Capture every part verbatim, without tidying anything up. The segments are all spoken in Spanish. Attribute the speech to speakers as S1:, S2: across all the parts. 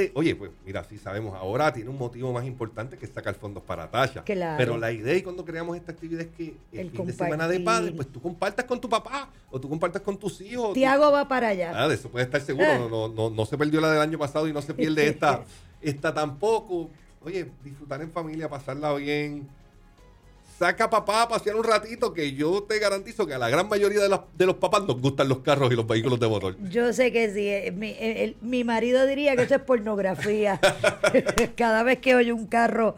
S1: de, oye, pues mira, sí sabemos, ahora tiene un motivo más importante que sacar fondos para Tasha.
S2: Claro.
S1: Pero la idea y cuando creamos esta actividad es que el,
S2: El
S1: fin de semana de
S2: compartir.
S1: padre, pues tú compartas con tu papá o tú compartas con tus hijos.
S2: Tiago va para allá.
S1: Ah, de eso puede estar seguro.
S2: Ah.
S1: No, no, no, no se perdió la del año pasado y no se pierde esta, esta tampoco. Oye, disfrutar en familia, pasarla bien. Saca a papá a pasear un ratito, que yo te garantizo que a la gran mayoría de, las, de los papás nos gustan los carros y los vehículos de motor.
S2: Yo sé que sí. eh, Mi, el- el- mi marido diría que eso es pornografía. Cada vez que oye un carro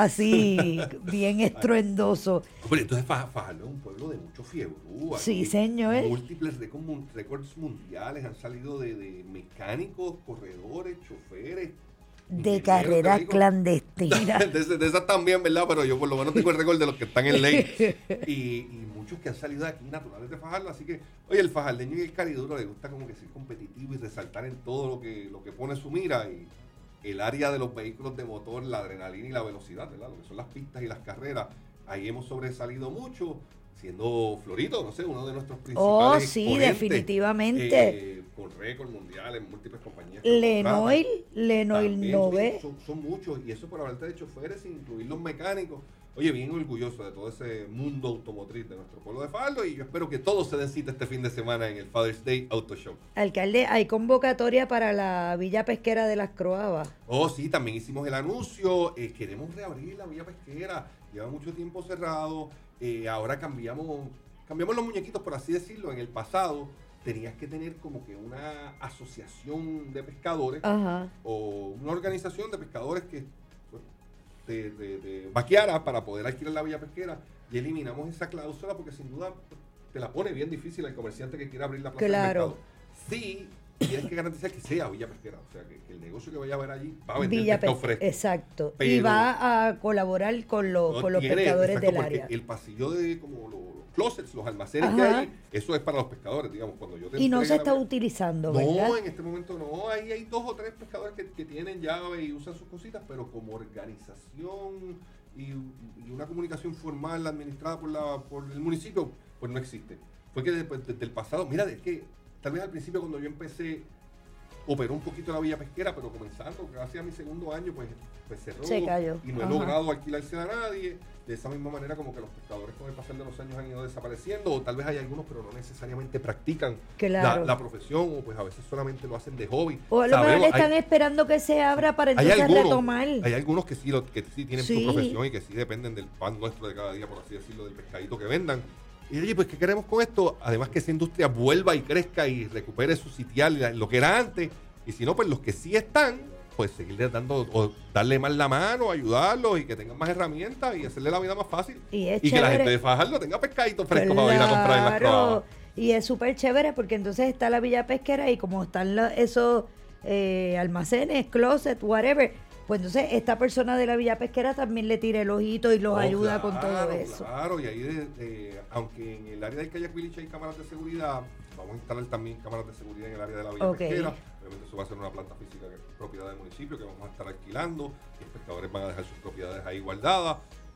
S2: así, bien estruendoso.
S1: Hombre, entonces Fa- Fajardo es un pueblo de mucho fiebrú.
S2: Sí,
S1: Aquí
S2: señor.
S1: Múltiples récords mun- récords mundiales han salido de, de mecánicos, corredores, choferes.
S2: De
S1: ingenieros
S2: carreras
S1: vehículos.
S2: clandestinas.
S1: de, ese- de esas también, ¿verdad? Pero yo por lo menos tengo el récord de los que están en ley. Y, y muchos que han salido de aquí naturales de Fajardo. Así que, oye, el fajardeño y el cariduro le gusta como que ser competitivo y resaltar en todo lo que, lo que pone su mira. Y el área de los vehículos de motor, la adrenalina y la velocidad, ¿verdad? Lo que son las pistas y las carreras. Ahí hemos sobresalido mucho. Siendo Florito, no sé, uno de nuestros principales
S2: Oh, sí,
S1: exponentes,
S2: definitivamente.
S1: eh, con récord mundial en múltiples compañías. que lo
S2: Lenoil,
S1: contratan.
S2: Lenoil
S1: También,
S2: Nové.
S1: oye, Son, son muchos, y eso por hablarte de choferes, sin incluir los mecánicos. Oye, bien orgulloso de todo ese mundo automotriz de nuestro pueblo de Fajardo, y yo espero que todos se den cita este fin de semana en el Father's Day Auto Show.
S2: Alcalde, hay convocatoria para la Villa Pesquera de las Croabas.
S1: Oh, sí, también hicimos el anuncio. Eh, queremos reabrir la Villa Pesquera. Lleva mucho tiempo cerrado. Eh, ahora cambiamos, cambiamos los muñequitos, por así decirlo. En el pasado tenías que tener como que una asociación de pescadores
S2: Ajá.
S1: o una organización de pescadores que pues, te, te- te vaqueara para poder alquilar la Villa Pesquera, y eliminamos esa cláusula porque sin duda te la pone bien difícil al comerciante que quiera abrir la plaza
S2: Claro.
S1: del mercado. Sí, tienes que garantizar que sea Villa Pesquera, o sea, que, que el negocio que vaya a haber allí va a vender
S2: Villa
S1: pescado
S2: Pe-
S1: fresco.
S2: Exacto. Y
S1: Pero-
S2: va a colaborar con los,
S1: No
S2: con los
S1: tiene,
S2: pescadores
S1: exacto,
S2: del
S1: porque
S2: área.
S1: el pasillo de como los, los closets, los almacenes que
S2: Ajá.
S1: hay, eso es para los pescadores, digamos, cuando yo te
S2: Y no se
S1: entregue
S2: está
S1: la-
S2: utilizando, ¿verdad?
S1: No, en este momento no. Ahí hay dos o tres pescadores que, que tienen llave y usan sus cositas, pero como organización y, y una comunicación formal administrada por la por el municipio, pues no existe. Fue que después, desde el pasado, mira, es que tal vez al principio cuando yo empecé, operó un poquito la Villa Pesquera, pero comenzando, gracias a mi segundo año, pues, pues cerró.
S2: Se cayó.
S1: Y no he
S2: Ajá.
S1: logrado alquilarse a nadie. De esa misma manera como que los pescadores con el pasar de los años han ido desapareciendo, o tal vez hay algunos, pero no necesariamente practican
S2: Claro.
S1: la, la profesión, o pues a veces solamente lo hacen de hobby.
S2: O a lo mejor
S1: Sabemos,
S2: le están
S1: hay-
S2: esperando que se abra para
S1: hay
S2: entonces
S1: algunos,
S2: retomar.
S1: hay algunos que sí, lo, que sí tienen
S2: Sí.
S1: su profesión y que sí dependen del pan nuestro de cada día, por así decirlo, del pescadito que vendan. Y oye, pues ¿qué queremos con esto? Además que esa industria vuelva y crezca y recupere su sitial, lo que era antes. Y si no, pues los que sí están, pues seguirles dando, o darle más la mano, ayudarlos y que tengan más herramientas y hacerle la vida más fácil.
S2: Y es
S1: que la
S2: chévere.
S1: gente de Fajardo tenga pescadito fresco para ir a comprar en las
S2: Claro.
S1: croabas.
S2: Y es súper chévere porque entonces está la Villa Pesquera y como están la- esos eh, almacenes, closet, whatever, pues entonces esta persona de la Villa Pesquera también le tira el ojito y los
S1: Oh,
S2: ayuda con todo
S1: claro,
S2: eso.
S1: Claro, y ahí, de, de- aunque en el área del Kayak Village hay cámaras de seguridad, vamos a instalar también cámaras de seguridad en el área de la Villa
S2: Ok.
S1: Pesquera. Obviamente eso va a ser una planta física que es propiedad del municipio que vamos a estar alquilando. Los pescadores van a dejar sus propiedades ahí guardadas.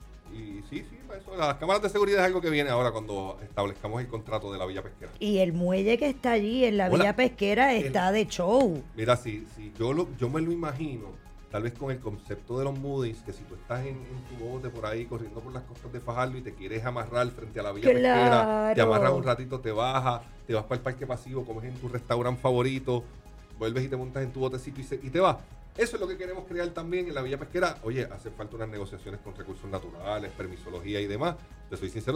S1: Y sí, sí, para eso, las cámaras de seguridad es algo que viene ahora cuando establezcamos el contrato de la Villa Pesquera.
S2: Y el muelle que está allí en la
S1: Hola.
S2: Villa Pesquera está de show.
S1: Mira, si, si yo, lo, yo me lo imagino, tal vez con el concepto de los Moody's, que si tú estás en, en tu bote por ahí corriendo por las costas de Fajardo y te quieres amarrar frente a la Villa Pesquera, te
S2: Claro.
S1: amarras un ratito, te bajas, te vas para el parque pasivo, comes en tu restaurante favorito, vuelves y te montas en tu botecito y, se- y te vas. Eso es lo que queremos crear también en la Villa Pesquera. Oye, hace falta unas negociaciones con recursos naturales, permisología y demás. Te soy sincero,